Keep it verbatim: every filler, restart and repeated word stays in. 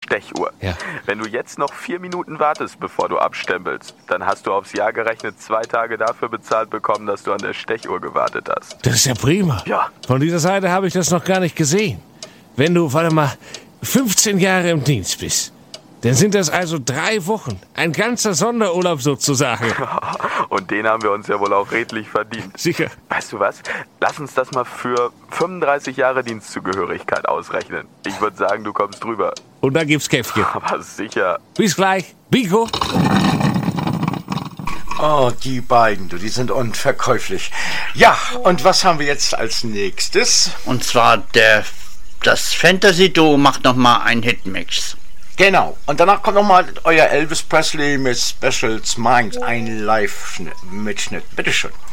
Stechuhr. Ja. Wenn du jetzt noch vier Minuten wartest, bevor du abstempelst, dann hast du aufs Jahr gerechnet zwei Tage dafür bezahlt bekommen, dass du an der Stechuhr gewartet hast. Das ist ja prima. Ja. Von dieser Seite habe ich das noch gar nicht gesehen. Wenn du, warte mal, fünfzehn Jahre im Dienst bist, dann sind das also drei Wochen. Ein ganzer Sonderurlaub sozusagen. Und den haben wir uns ja wohl auch redlich verdient. Sicher. Weißt du was? Lass uns das mal für fünfunddreißig Jahre Dienstzugehörigkeit ausrechnen. Ich würde sagen, du kommst drüber. Und dann gibt's Käffchen. Aber sicher. Bis gleich. Biko. Oh, die beiden, du, die sind unverkäuflich. Ja, und was haben wir jetzt als nächstes? Und zwar der, das Fantasy-Duo macht nochmal einen Hitmix. Genau. Und danach kommt nochmal euer Elvis Presley mit Specials Minds, ein Live-Mitschnitt. Bitteschön.